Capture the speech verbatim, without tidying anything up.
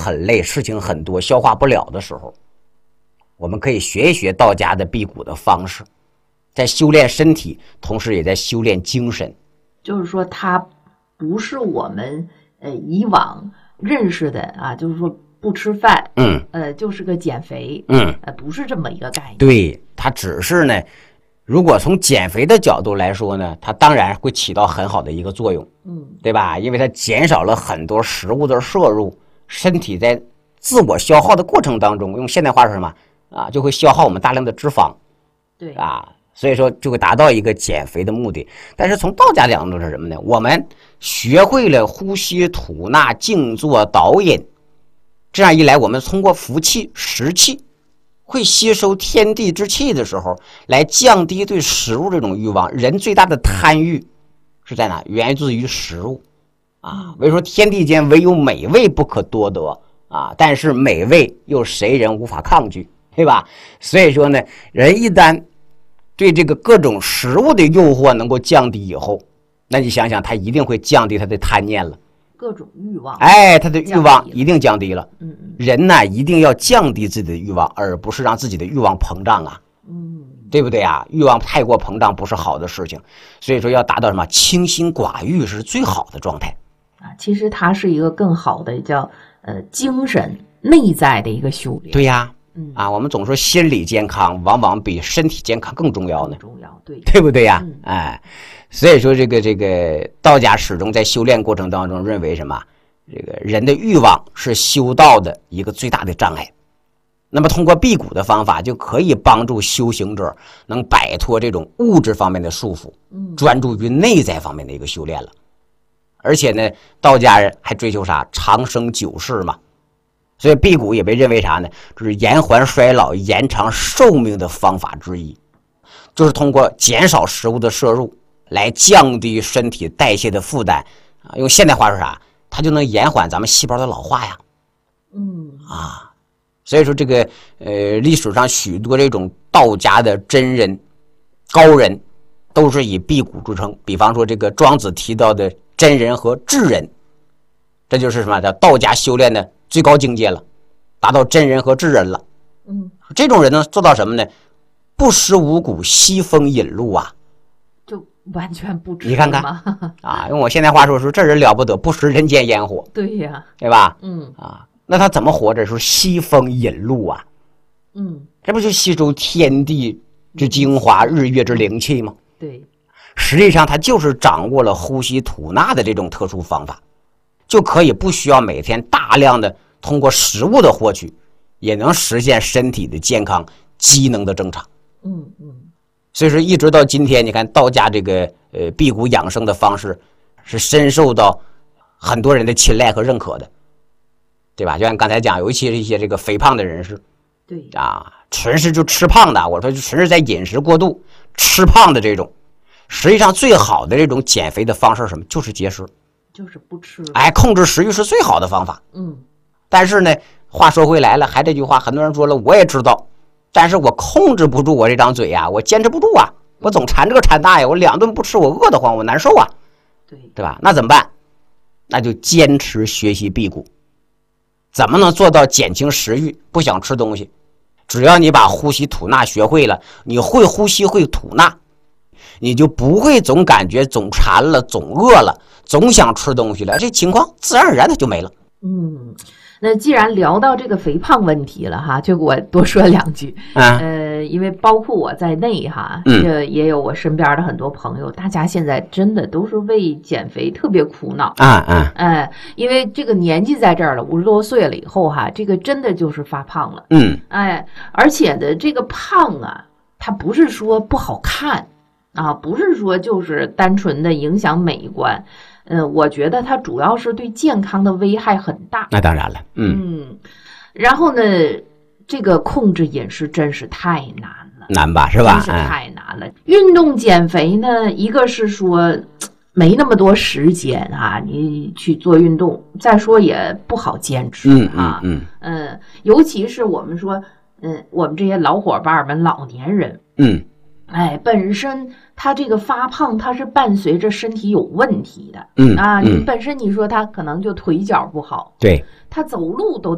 很累，事情很多，消化不了的时候，我们可以学一学道家的辟谷的方式，在修炼身体，同时也在修炼精神。 就是说，它不是我们呃以往认识的啊，就是说不吃饭， 嗯， 呃，就是个减肥， 嗯， 呃，不是这么一个概念。 对，它只是呢，如果从减肥的角度来说呢，它当然会起到很好的一个作用， 嗯， 对吧？因为它减少了很多食物的摄入，身体在自我消耗的过程当中，用现代话是什么啊？就会消耗我们大量的脂肪， 对啊，所以说就会达到一个减肥的目的。但是从道家角度是什么呢？我们学会了呼吸、吐纳、静坐、导引，这样一来，我们通过服气、食气，会吸收天地之气的时候，来降低对食物这种欲望。人最大的贪欲是在哪？源自于食物啊。比如说天地间唯有美味不可多得啊，但是美味又谁人无法抗拒，对吧？所以说呢，人一旦对这个各种食物的诱惑能够降低以后，那你想想，他一定会降低他的贪念了。 各种欲望， 哎，他的欲望一定降低了。 嗯嗯， 人呢一定要降低自己的欲望，而不是让自己的欲望膨胀啊。 嗯， 对不对啊？欲望太过膨胀不是好的事情，所以说要达到什么清心寡欲是最好的状态啊。其实它是一个更好的叫呃精神内在的一个修炼。 对呀， 嗯啊，我们总说心理健康往往比身体健康更重要呢， 更重要，对， 对不对呀？ 嗯、 哎，所以说这个这个道家始终在修炼过程当中认为什么？这个人的欲望是修道的一个最大的障碍。那么通过辟谷的方法，就可以帮助修行者能摆脱这种物质方面的束缚， 嗯， 专注于内在方面的一个修炼了。而且呢，道家人还追求啥？长生久世嘛。所以辟谷也被认为啥呢？就是延缓衰老、延长寿命的方法之一，就是通过减少食物的摄入来降低身体代谢的负担啊。用现代话说啥？它就能延缓咱们细胞的老化呀。 嗯啊，所以说这个呃历史上许多这种道家的真人高人都是以辟谷著称。比方说这个庄子提到的真人和智人，这就是什么叫道家修炼的最高境界了，达到真人和智人了。 嗯， 这种人呢做到什么呢？不食五谷，西风饮露啊。 就完全不吃， 你看看啊，用我现在话说说，这人了不得，不食人间烟火。 对呀， 对吧？ 嗯啊，那他怎么活着？说西风饮露啊， 嗯， 这不就吸收天地之精华、日月之灵气吗？ 对， 实际上他就是掌握了呼吸吐纳的这种特殊方法，就可以不需要每天大量的通过食物的获取，也能实现身体的健康、机能的正常。 嗯嗯。 所以说，一直到今天，你看道家这个呃辟谷养生的方式，是深受到很多人的青睐和认可的，对吧？就像刚才讲，尤其是一些这个肥胖的人士， 对啊，纯是就吃胖的，我说就纯是在饮食过度吃胖的这种，实际上最好的这种减肥的方式是什么？就是节食， 就是不吃。 哎，控制食欲是最好的方法。 嗯， 但是呢，话说回来了，还这句话，很多人说了，我也知道。但是我控制不住我这张嘴呀、啊，我坚持不住啊，我总馋这个馋那呀，我两顿不吃我饿得慌，我难受啊， 对对吧？那怎么办？那就坚持学习辟谷。怎么能做到减轻食欲，不想吃东西？只要你把呼吸吐纳学会了，你会呼吸会吐纳，你就不会总感觉总馋了、总饿了、总想吃东西了，这情况自然而然的就没了。 嗯。那既然聊到这个肥胖问题了哈，就给我多说两句。 啊、 呃，因为包括我在内哈， 嗯， 这也有我身边的很多朋友，大家现在真的都是为减肥特别苦恼。 啊啊， 哎，因为这个年纪在这儿了，五十多岁了以后哈，这个真的就是发胖了。 嗯， 哎，而且的这个胖啊，它不是说不好看啊，不是说就是单纯的影响美观。嗯，我觉得它主要是对健康的危害很大。 那当然了，嗯嗯，然后呢，这个控制饮食真是太难了， 难吧，是吧？ 真是太难了。嗯、运动减肥呢，一个是说没那么多时间啊，你去做运动，再说也不好坚持啊。 嗯嗯嗯、呃，尤其是我们说，嗯，我们这些老伙伴们、老年人， 嗯。 哎，本身他这个发胖，他是伴随着身体有问题的， 嗯啊， 嗯你本身你说他可能就腿脚不好， 对， 他走路都